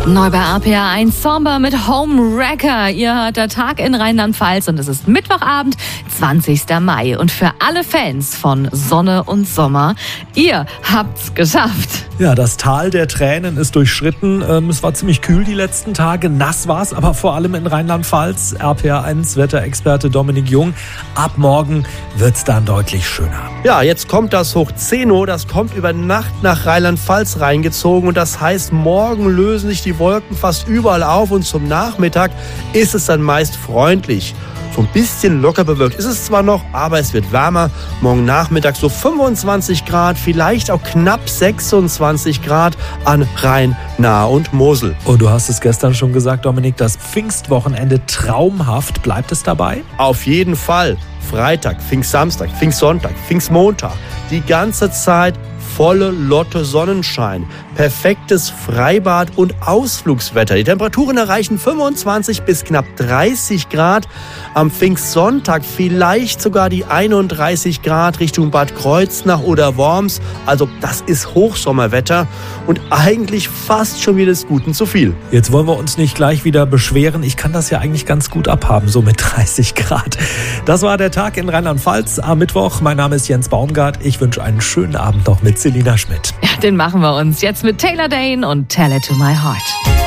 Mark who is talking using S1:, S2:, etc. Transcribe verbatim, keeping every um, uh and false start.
S1: Neu bei R P R eins Sommer mit Homewrecker. Ihr hört der Tag in Rheinland-Pfalz und es ist Mittwochabend, zwanzigster Mai. Und für alle Fans von Sonne und Sommer, ihr habt's geschafft.
S2: Ja, das Tal der Tränen ist durchschritten. Ähm, es war ziemlich kühl die letzten Tage. Nass war's, aber vor allem in Rheinland-Pfalz. R P R eins Wetterexperte Dominik Jung. Ab morgen wird's dann deutlich schöner.
S3: Ja, jetzt kommt das Hoch Zeno. Das kommt über Nacht nach Rheinland-Pfalz reingezogen. Und das heißt, morgen lösen sich die Wolken fast überall auf. Und zum Nachmittag ist es dann meist freundlich. So ein bisschen locker bewölkt ist es zwar noch, aber es wird wärmer. Morgen Nachmittag so fünfundzwanzig Grad, vielleicht auch knapp sechsundzwanzig Grad an Rhein, Nahe und Mosel.
S2: Und du hast es gestern schon gesagt, Dominik, das Pfingstwochenende traumhaft. Bleibt es dabei?
S3: Auf jeden Fall. Freitag, Pfingstsamstag, Pfingstsonntag, Pfingstmontag. Die ganze Zeit volle Lotte Sonnenschein. Perfektes Freibad- und Ausflugswetter. Die Temperaturen erreichen fünfundzwanzig bis knapp dreißig Grad. Am Pfingstsonntag vielleicht sogar die einunddreißig Grad Richtung Bad Kreuznach oder Worms. Also das ist Hochsommerwetter und eigentlich fast schon wieder des Guten zu viel.
S2: Jetzt wollen wir uns nicht gleich wieder beschweren. Ich kann das ja eigentlich ganz gut abhaben, so mit dreißig Grad. Das war der Tag in Rheinland-Pfalz am Mittwoch. Mein Name ist Jens Baumgart. Ich wünsche einen schönen Abend noch mit Selina Schmidt.
S1: Ja, den machen wir uns jetzt mit Taylor Dane und Tell It to My Heart.